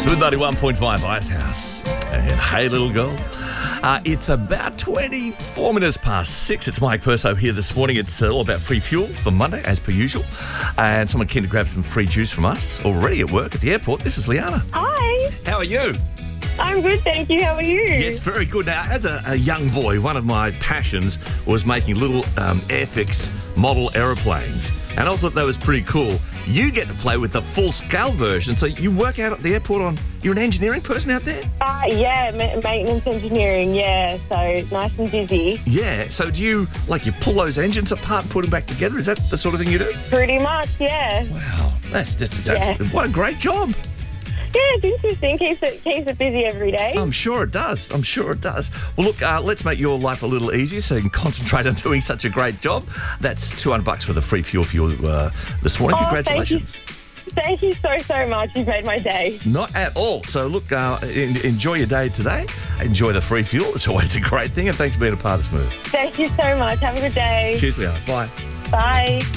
Smooth 91.5 Icehouse. And hey, little girl. It's about 24 minutes past 6. It's Mike Perso here this morning. It's all about free fuel for Monday, as per usual. And someone keen to grab some free juice from us already at work at the airport. This is Liana. Hi. How are you? I'm good, thank you. How are you? Yes, very good. Now, as a young boy, one of my passions was making little Airfix model aeroplanes. And I thought that was pretty cool. You get to play with the full-scale version. So you work out at the airport on... You're an engineering person out there? Yeah, maintenance engineering, yeah. So nice and busy. Yeah. So do you pull those engines apart and put them back together? Is that the sort of thing you do? Pretty much, yeah. Wow. That's Yeah. what a great job. Yeah, it's interesting. Keeps it busy every day. I'm sure it does. Well, look, let's make your life a little easier so you can concentrate on doing such a great job. That's $200 worth of free fuel for you this morning. Congratulations. Thank you so much. You've made my day. Not at all. So, look, enjoy your day today. Enjoy the free fuel. It's always a great thing. And thanks for being a part of Smooth. Thank you so much. Have a good day. Cheers, Leon. Bye. Bye.